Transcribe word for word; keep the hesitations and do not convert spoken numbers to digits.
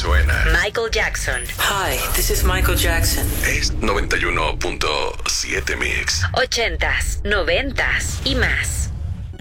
suena. Michael Jackson. Hi, this is Michael Jackson. Es noventa y uno punto siete Mix. Ochentas, noventas y más.